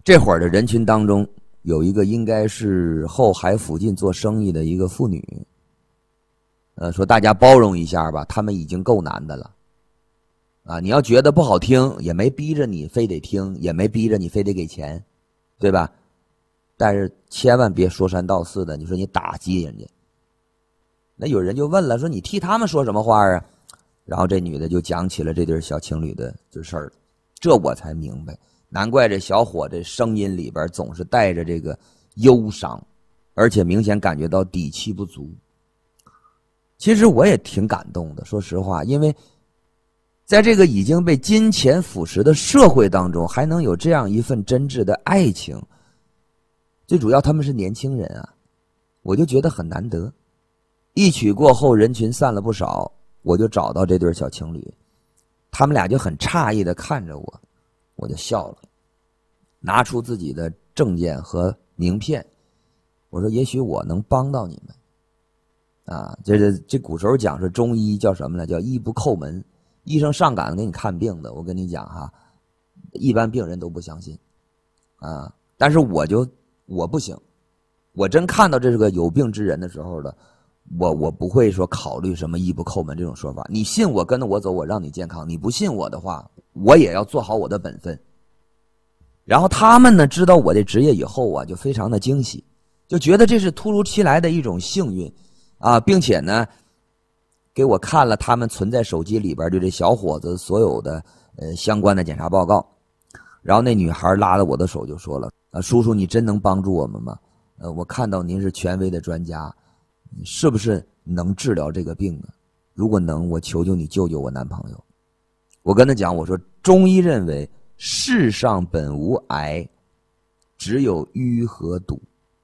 这会儿的人群当中有一个应该是后海附近做生意的一个妇女，说大家包容一下吧，他们已经够难的了。你要觉得不好听，也没逼着你非得听，也没逼着你非得给钱，对吧？但是千万别说三道四的，你说你打击人家。那有人就问了，说你替他们说什么话啊？然后这女的就讲起了这对小情侣的这事儿，这我才明白，难怪这小伙这声音里边总是带着这个忧伤，而且明显感觉到底气不足。其实我也挺感动的，说实话，因为在这个已经被金钱腐蚀的社会当中，还能有这样一份真挚的爱情，最主要他们是年轻人啊，我就觉得很难得。一曲过后，人群散了不少，我就找到这对小情侣，他们俩就很诧异的看着我，我就笑了，拿出自己的证件和名片，我说也许我能帮到你们。这古时候讲是中医叫什么呢？叫医不叩门，医生上岗给你看病的，我跟你讲哈，一般病人都不相信但是我不行，我真看到这是个有病之人的时候的，我不会说考虑什么医不叩门这种说法。你信我，跟着我走，我让你健康；你不信我的话，我也要做好我的本分。然后他们呢，知道我的职业以后啊，就非常的惊喜，就觉得这是突如其来的一种幸运并且呢，给我看了他们存在手机里边对这小伙子所有的相关的检查报告。然后那女孩拉着我的手就说了：叔叔，你真能帮助我们吗？我看到您是权威的专家，你是不是能治疗这个病啊？如果能，我求求你救救我男朋友。我跟他讲，我说中医认为世上本无癌，只有淤和堵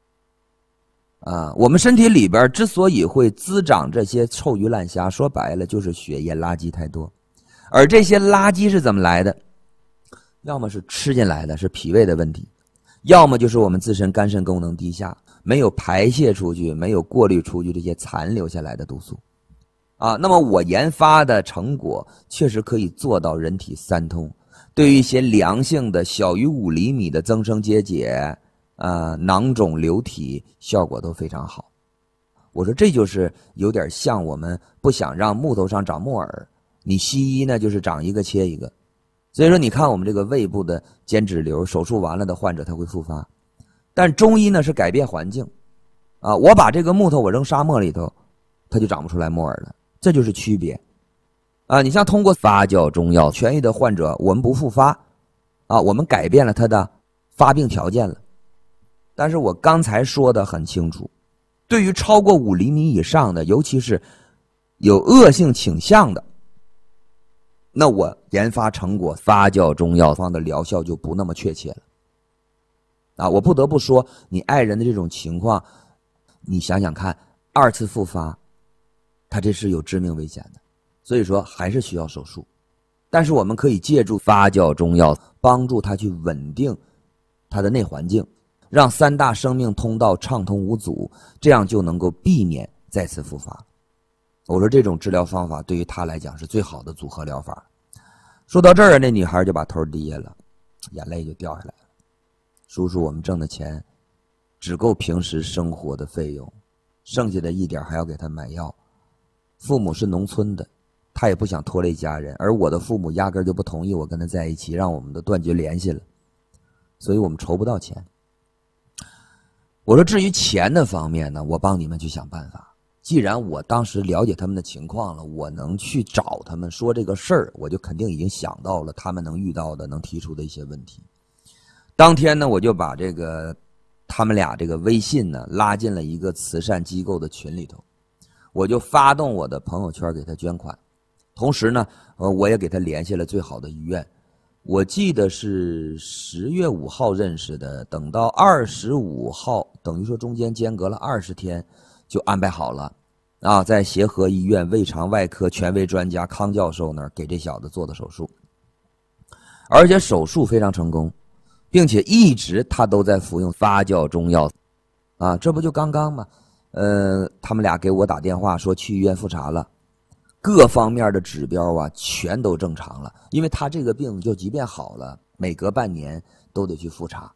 我们身体里边之所以会滋长这些臭鱼烂虾，说白了就是血液垃圾太多。而这些垃圾是怎么来的？要么是吃进来的，是脾胃的问题，要么就是我们自身肝肾功能低下，没有排泄出去，没有过滤出去这些残留下来的毒素那么我研发的成果确实可以做到人体三通，对于一些良性的小于5厘米的增生结节囊肿瘤体效果都非常好。我说这就是有点像我们不想让木头上长木耳，你西医呢就是长一个切一个。所以说你看我们这个胃部的间质瘤手术完了的患者他会复发，但中医呢是改变环境我把这个木头我扔沙漠里头，它就长不出来木耳了，这就是区别你像通过发酵中药痊愈的患者，我们不复发我们改变了他的发病条件了。但是我刚才说的很清楚，对于超过5厘米以上的，尤其是有恶性倾向的，那我研发成果发酵中药方的疗效就不那么确切了我不得不说，你爱人的这种情况，你想想看，2次复发他这是有致命危险的，所以说还是需要手术。但是我们可以借助发酵中药帮助他去稳定他的内环境，让3大生命通道畅通无阻，这样就能够避免再次复发。我说这种治疗方法对于他来讲是最好的组合疗法。说到这儿，那女孩就把头低下了，眼泪就掉下来了。叔叔，我们挣的钱只够平时生活的费用，剩下的一点还要给他买药。父母是农村的，他也不想拖累家人，而我的父母压根就不同意我跟他在一起，让我们的断绝联系了，所以我们筹不到钱。我说至于钱的方面呢，我帮你们去想办法。既然我当时了解他们的情况了，我能去找他们说这个事儿，我就肯定已经想到了他们能遇到的能提出的一些问题。当天呢，我就把他们俩这个微信呢拉进了一个慈善机构的群里头，我就发动我的朋友圈给他捐款，同时呢我也给他联系了最好的医院。我记得是10月5号认识的，等到25号，等于说中间间隔了20天就安排好了在协和医院胃肠外科权威专家康教授那儿给这小子做的手术，而且手术非常成功，并且一直他都在服用发酵中药这不就刚刚吗？他们俩给我打电话说去医院复查了，各方面的指标全都正常了，因为他这个病就即便好了，每隔半年都得去复查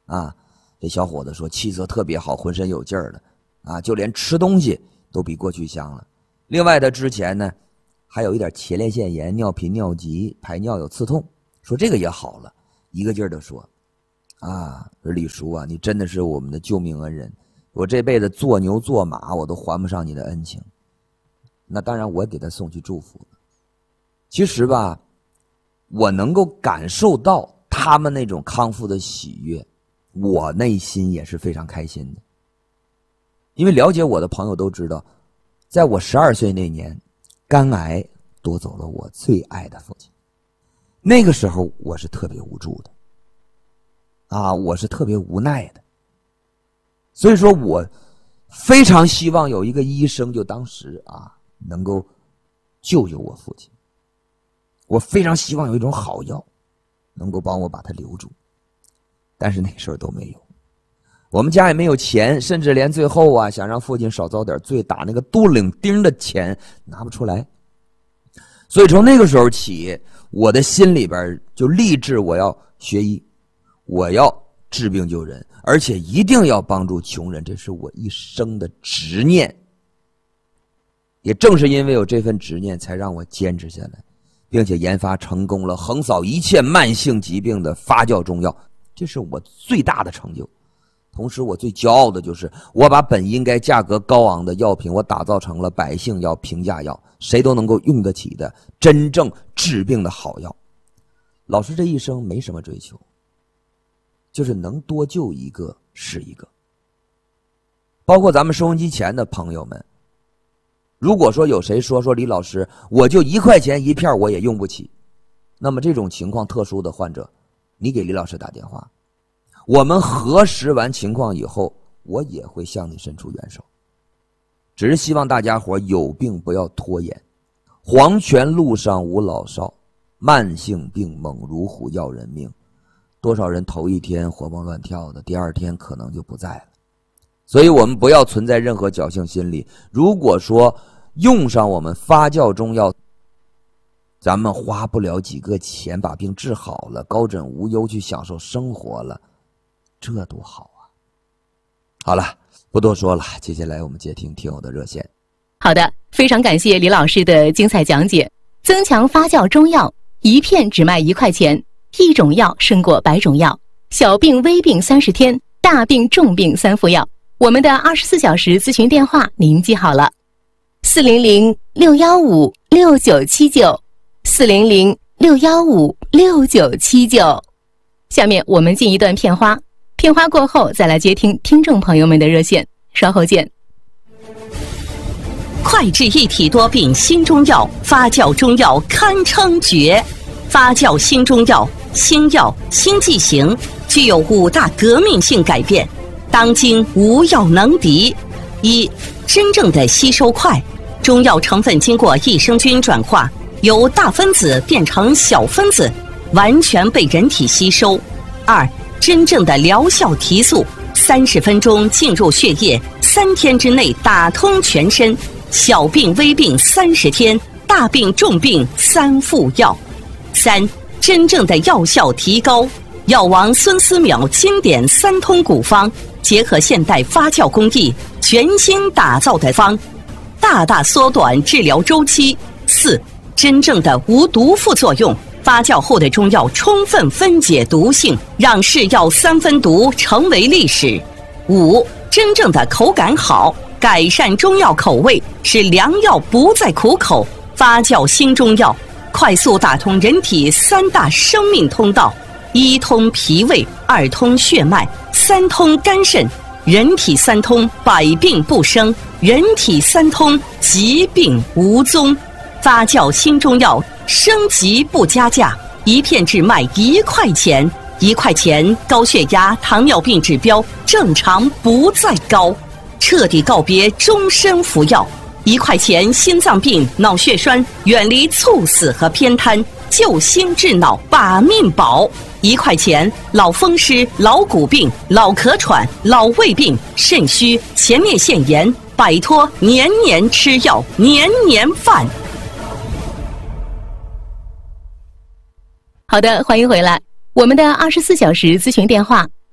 啊。这小伙子说气色特别好，浑身有劲儿的啊，就连吃东西都比过去香了。另外他之前呢还有一点前列腺炎、尿频尿急、排尿有刺痛，说这个也好了，一个劲儿的说啊，说李叔啊，你真的是我们的救命恩人，我这辈子做牛做马我都还不上你的恩情。那当然我也给他送去祝福。其实吧，我能够感受到他们那种康复的喜悦，我内心也是非常开心的。因为了解我的朋友都知道，在我12岁那年，肝癌夺走了我最爱的父亲。那个时候我是特别无助的啊，我是特别无奈的。所以说我非常希望有一个医生，就当时啊能够救救我父亲。我非常希望有一种好药能够帮我把他留住，但是那时候都没有。我们家也没有钱，甚至连最后啊想让父亲少遭点罪，打那个镀领钉的钱拿不出来。所以从那个时候起，我的心里边就立志我要学医，我要治病救人，而且一定要帮助穷人，这是我一生的执念。也正是因为有这份执念，才让我坚持下来，并且研发成功了横扫一切慢性疾病的发酵中药，这是我最大的成就。同时我最骄傲的就是我把本应该价格高昂的药品，我打造成了百姓药、平价药，谁都能够用得起的真正治病的好药。老师这一生没什么追求，就是能多救一个是一个。包括咱们收音机前的朋友们，如果说有谁说李老师我就1块钱一片我也用不起，那么这种情况特殊的患者，你给李老师打电话，我们核实完情况以后，我也会向你伸出援手。只是希望大家伙有病不要拖延，黄泉路上无老少，慢性病猛如虎要人命。多少人头一天活蹦乱跳的，第二天可能就不在了。所以我们不要存在任何侥幸心理。如果说用上我们发酵中药，咱们花不了几个钱把病治好了，高枕无忧去享受生活了，这多好啊。好了，不多说了，接下来我们接听听友的热线。 好的，非常感谢李老师的精彩讲解。增强发酵中药，一片只卖1块钱，一种药胜过100种药。小病微病30天，大病重病3副药。我们的24小时咨询电话您记好了，400-615-6979 400-615-6979。下面我们进一段片花，片花过后再来接听听众朋友们的热线，稍后见。 快治一体多病新中药，发酵中药堪称绝。发酵新中药，新药新剂型，具有5大革命性改变，当今无药能敌。一、真正的吸收快，中药成分经过益生菌转化，由大分子变成小分子，完全被人体吸收。2、真正的疗效提速，30分钟进入血液，3天之内打通全身，小病微病30天，大病重病3副药。3、真正的药效提高，药王孙思邈经典3通古方，结合现代发酵工艺，全新打造的方，大大缩短治疗周期。4、真正的无毒副作用，发酵后的中药充分分解毒性，让是药3分毒成为历史。5、真正的口感好，改善中药口味，使良药不再苦口。发酵新中药快速打通人体3大生命通道，1通脾胃，2通血脉，3通肝肾，人体3通百病不生，人体3通疾病无踪。发酵新中药升级不加价，一片只卖1块钱，1块钱高血压、糖尿病指标正常不再高，彻底告别终身服药。1块钱心脏病、脑血栓远离猝死和偏瘫，救心治脑把命保。1块钱老风湿、老骨病、老咳喘、老胃病、肾虚、前列腺炎，摆脱年年吃药、年年犯。 好的，欢迎回来。我们的24小时咨询电话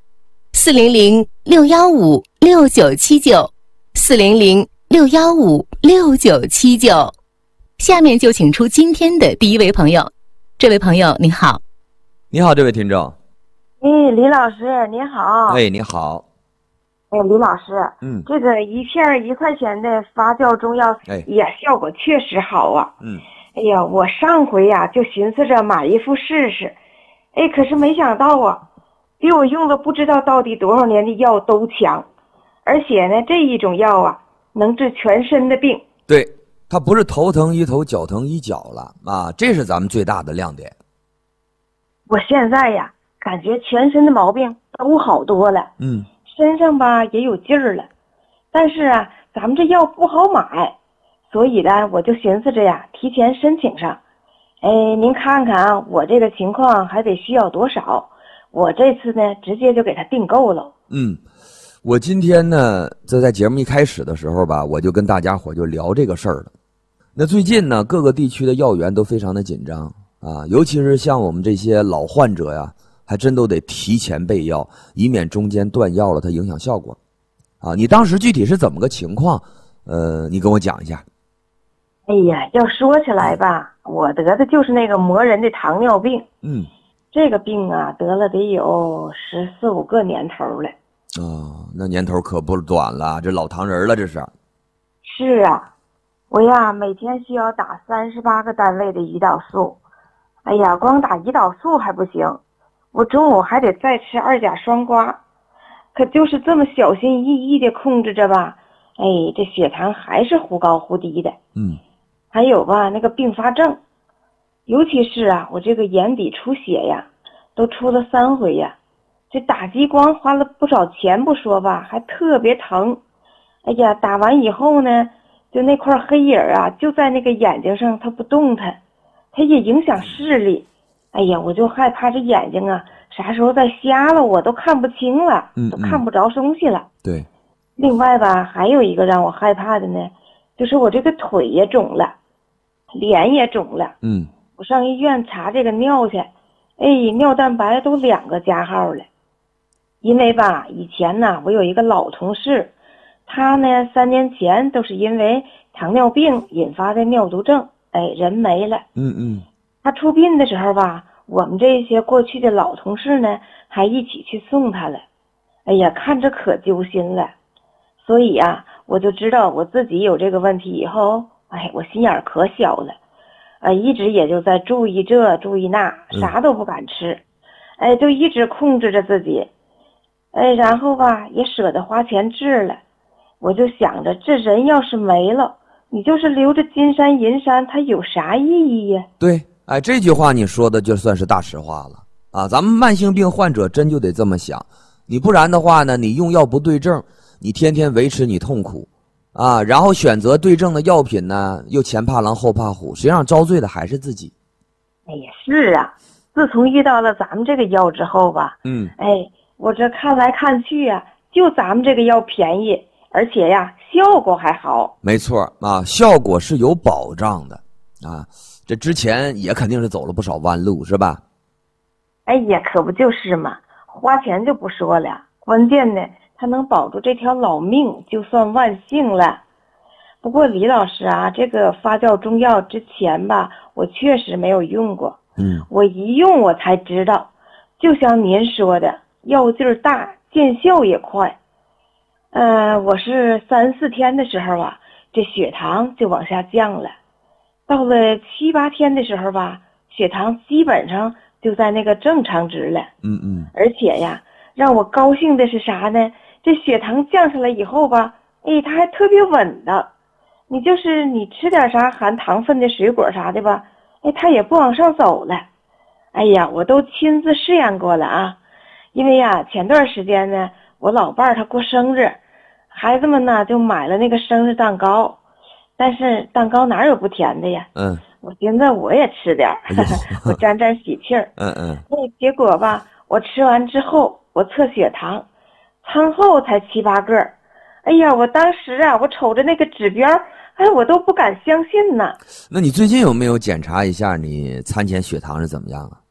，400-615-6979，400-615-6979。下面就请出今天的第一位朋友。这位朋友您好。 你好，这位听众。 李老师您好。 你好。 李老师，这个一片1块钱的发酵中药，呀，效果确实好啊。哎呀，我上回呀就寻思着买一副试试，可是没想到啊，比我用了不知道到底多少年的药都强，而且呢，这一种药啊，能治全身的病。 对，它不是头疼一头，脚疼一脚了啊，这是咱们最大的亮点。 我现在呀，感觉全身的毛病都好多了。身上吧也有劲儿了，但是啊，咱们这药不好买，所以呢，我就寻思着呀，提前申请上。您看看啊，我这个情况还得需要多少？我这次呢，直接就给他订购了。 我今天呢，在节目一开始的时候吧，我就跟大家伙就聊这个事儿了。那最近呢，各个地区的药源都非常的紧张啊，尤其是像我们这些老患者呀。还真都得提前备药，以免中间断药了，它影响效果。啊，你当时具体是怎么个情况？你跟我讲一下。 哎呀，要说起来吧，我得的就是那个磨人的糖尿病。这个病啊，得了得有14、15个年头了。 那年头可不短了，这老糖人了，这是。 是啊，我呀每天需要打38个单位的胰岛素。哎呀，光打胰岛素还不行。我中午还得再吃2甲双胍，可就是这么小心翼翼的控制着吧，这血糖还是忽高忽低的。还有吧，那个并发症，尤其是啊，我这个眼底出血呀，都出了3回呀。这打激光花了不少钱不说吧，还特别疼。哎呀，打完以后呢，就那块黑影啊，就在那个眼睛上，它不动弹，它也影响视力。哎呀，我就害怕这眼睛啊，啥时候再瞎了，我都看不清了，都看不着东西了。 对。 另外吧，还有一个让我害怕的呢，就是我这个腿也肿了，脸也肿了。我上医院查这个尿去，尿蛋白都2个加号了。因为吧，以前呢，我有一个老同事，他呢3年前都是因为糖尿病引发的尿毒症，人没了。他出殡的时候吧，我们这些过去的老同事呢，还一起去送他了。哎呀，看着可揪心了。所以啊，我就知道我自己有这个问题以后，我心眼可小了，一直也就在注意这注意那，啥都不敢吃，就一直控制着自己，然后吧，也舍得花钱治了。我就想着，这人要是没了，你就是留着金山银山，它有啥意义呀？ 对。这句话你说的就算是大实话了啊！咱们慢性病患者真就得这么想，你不然的话呢，你用药不对症，你天天维持你痛苦啊，然后选择对症的药品呢，又前怕狼后怕虎，实际上遭罪的还是自己。 是啊，自从遇到了咱们这个药之后吧，我这看来看去啊，就咱们这个药便宜，而且呀，效果还好。 没错啊，效果是有保障的啊。这之前也肯定是走了不少弯路，是吧？ 可不就是嘛，花钱就不说了，关键呢，他能保住这条老命，就算万幸了。不过李老师啊，这个发酵中药之前吧，我确实没有用过。我一用我才知道，就像您说的，药劲儿大，见效也快。我是3、4天的时候啊，这血糖就往下降了。到了7、8天的时候吧，血糖基本上就在那个正常值了。而且呀，让我高兴的是啥呢？这血糖降下来以后吧，它还特别稳的。你就是你吃点啥含糖分的水果啥的吧，它也不往上走了。我都亲自试验过了啊。因为呀，前段时间呢，我老伴儿他过生日，孩子们呢就买了那个生日蛋糕。但是蛋糕哪有不甜的呀？我寻思我也吃点我沾沾喜气儿。结果吧，我吃完之后，我测血糖，餐后才7、8个。我当时啊，我瞅着那个指标，我都不敢相信呢。 那你最近有没有检查一下你餐前血糖是怎么样啊？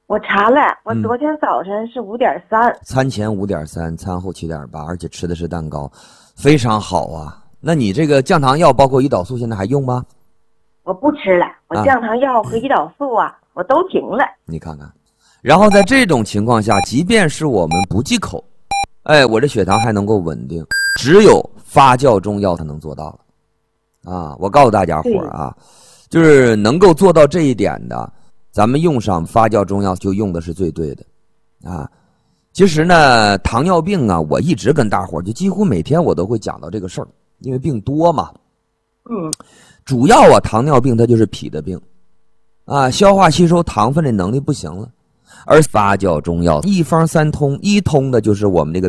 我查了，我昨天早晨是5.3， 餐前5.3，餐后7.8，而且吃的是蛋糕，非常好啊。那你这个降糖药包括胰岛素现在还用吗？ 我不吃了，我降糖药和胰岛素我都停了。 你看看，然后在这种情况下，即便是我们不忌口，我这血糖还能够稳定，只有发酵中药才能做到了。我告诉大家伙儿就是能够做到这一点的，咱们用上发酵中药就用的是最对的。其实呢，糖尿病我一直跟大伙儿就几乎每天我都会讲到这个事儿，因为病多嘛。主要糖尿病它就是脾的病，消化吸收糖分的能力不行了，而发酵中药一方三通，一通的就是我们这个